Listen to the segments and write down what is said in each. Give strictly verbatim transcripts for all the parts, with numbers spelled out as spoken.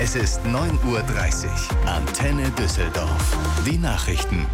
Es ist neun Uhr dreißig. Antenne Düsseldorf. Die Nachrichten.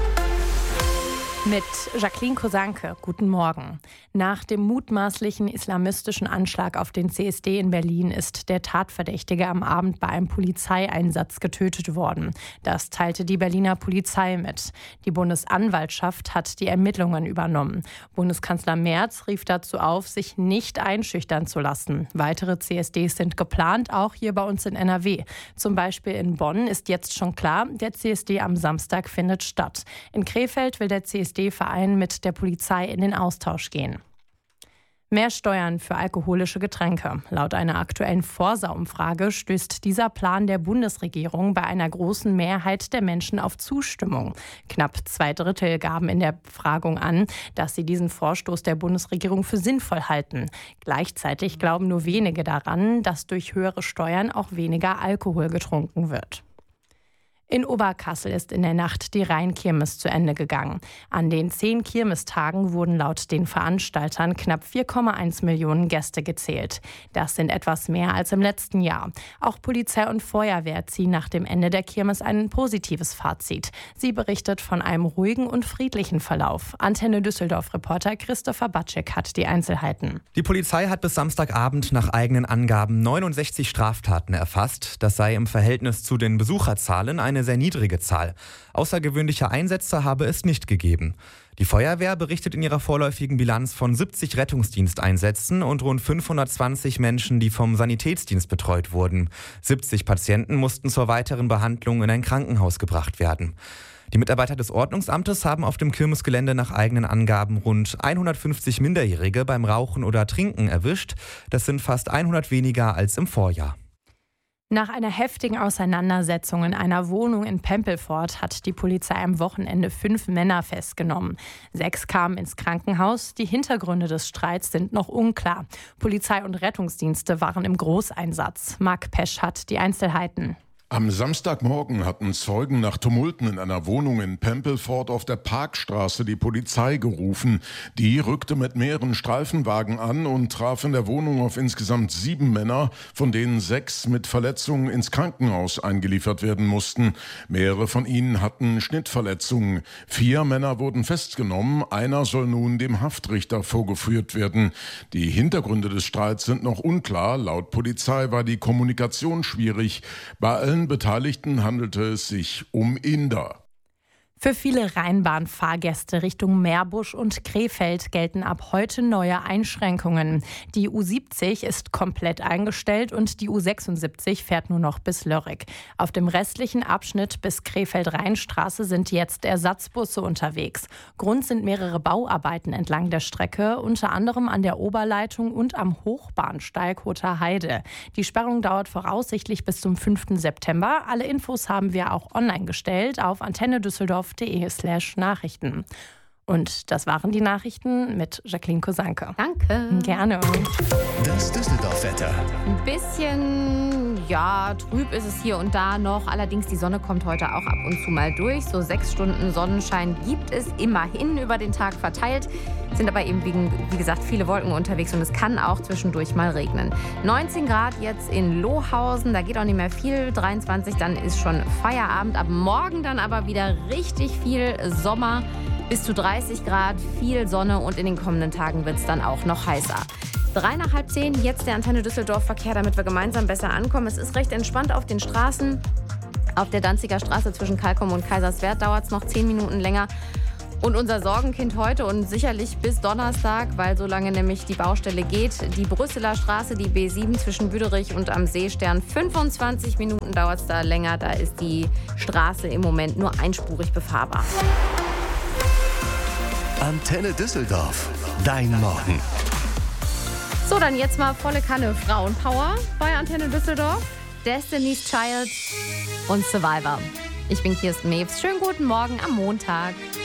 Mit Jacqueline Kosanke. Guten Morgen. Nach dem mutmaßlichen islamistischen Anschlag auf den C S D in Berlin ist der Tatverdächtige am Abend bei einem Polizeieinsatz getötet worden. Das teilte die Berliner Polizei mit. Die Bundesanwaltschaft hat die Ermittlungen übernommen. Bundeskanzler Merz rief dazu auf, sich nicht einschüchtern zu lassen. Weitere C S Ds sind geplant, auch hier bei uns in N R W. Zum Beispiel in Bonn ist jetzt schon klar, der C S D am Samstag findet statt. In Krefeld will der C S D-Verein mit der Polizei in den Austausch gehen. Mehr Steuern für alkoholische Getränke. Laut einer aktuellen Forsa-Umfrage stößt dieser Plan der Bundesregierung bei einer großen Mehrheit der Menschen auf Zustimmung. Knapp zwei Drittel gaben in der Befragung an, dass sie diesen Vorstoß der Bundesregierung für sinnvoll halten. Gleichzeitig glauben nur wenige daran, dass durch höhere Steuern auch weniger Alkohol getrunken wird. In Oberkassel ist in der Nacht die Rheinkirmes zu Ende gegangen. An den zehn Kirmestagen wurden laut den Veranstaltern knapp vier Komma eins Millionen Gäste gezählt. Das sind etwas mehr als im letzten Jahr. Auch Polizei und Feuerwehr ziehen nach dem Ende der Kirmes ein positives Fazit. Sie berichtet von einem ruhigen und friedlichen Verlauf. Antenne Düsseldorf-Reporter Christopher Batschek hat die Einzelheiten. Die Polizei hat bis Samstagabend nach eigenen Angaben neunundsechzig Straftaten erfasst. Das sei im Verhältnis zu den Besucherzahlen eine sehr niedrige Zahl. Außergewöhnliche Einsätze habe es nicht gegeben. Die Feuerwehr berichtet in ihrer vorläufigen Bilanz von siebzig Rettungsdiensteinsätzen und rund fünfhundertzwanzig Menschen, die vom Sanitätsdienst betreut wurden. siebzig Patienten mussten zur weiteren Behandlung in ein Krankenhaus gebracht werden. Die Mitarbeiter des Ordnungsamtes haben auf dem Kirmesgelände nach eigenen Angaben rund hundertfünfzig Minderjährige beim Rauchen oder Trinken erwischt. Das sind fast hundert weniger als im Vorjahr. Nach einer heftigen Auseinandersetzung in einer Wohnung in Pempelfort hat die Polizei am Wochenende fünf Männer festgenommen. Sechs kamen ins Krankenhaus. Die Hintergründe des Streits sind noch unklar. Polizei und Rettungsdienste waren im Großeinsatz. Marc Pesch hat die Einzelheiten. Am Samstagmorgen hatten Zeugen nach Tumulten in einer Wohnung in Pempelfort auf der Parkstraße die Polizei gerufen. Die rückte mit mehreren Streifenwagen an und traf in der Wohnung auf insgesamt sieben Männer, von denen sechs mit Verletzungen ins Krankenhaus eingeliefert werden mussten. Mehrere von ihnen hatten Schnittverletzungen. Vier Männer wurden festgenommen. Einer soll nun dem Haftrichter vorgeführt werden. Die Hintergründe des Streits sind noch unklar. Laut Polizei war die Kommunikation schwierig. Bei allen Beteiligten handelte es sich um Inder. Für viele Rheinbahnfahrgäste Richtung Meerbusch und Krefeld gelten ab heute neue Einschränkungen. Die U siebzig ist komplett eingestellt und die U sechsundsiebzig fährt nur noch bis Lörrick. Auf dem restlichen Abschnitt bis Krefeld-Rheinstraße sind jetzt Ersatzbusse unterwegs. Grund sind mehrere Bauarbeiten entlang der Strecke, unter anderem an der Oberleitung und am Hochbahnsteig Hoter Heide. Die Sperrung dauert voraussichtlich bis zum fünften September. Alle Infos haben wir auch online gestellt auf antenne düsseldorf punkt de slash Nachrichten. Und das waren die Nachrichten mit Jacqueline Kosanke. Danke. Gerne. Das Düsseldorf-Wetter. Ein bisschen, ja, trüb ist es hier und da noch. Allerdings, die Sonne kommt heute auch ab und zu mal durch. So sechs Stunden Sonnenschein gibt es immerhin über den Tag verteilt. Sind aber eben, wie, wie gesagt, viele Wolken unterwegs und es kann auch zwischendurch mal regnen. neunzehn Grad jetzt in Lohausen, da geht auch nicht mehr viel. dreiundzwanzig, dann ist schon Feierabend. Ab morgen dann aber wieder richtig viel Sommer. Bis zu dreißig Grad, viel Sonne und in den kommenden Tagen wird es dann auch noch heißer. Drei nach halb zehn, jetzt der Antenne Düsseldorf-Verkehr, damit wir gemeinsam besser ankommen. Es ist recht entspannt auf den Straßen. Auf der Danziger Straße zwischen Kalkum und Kaiserswerth dauert es noch zehn Minuten länger. Und unser Sorgenkind heute und sicherlich bis Donnerstag, weil so lange nämlich die Baustelle geht, die Brüsseler Straße, die B sieben zwischen Büderich und am Seestern. fünfundzwanzig Minuten dauert es da länger, da ist die Straße im Moment nur einspurig befahrbar. Antenne Düsseldorf. Dein Morgen. So, dann jetzt mal volle Kanne Frauenpower bei Antenne Düsseldorf. Destiny's Child und Survivor. Ich bin Kirsten Mewes. Schönen guten Morgen am Montag.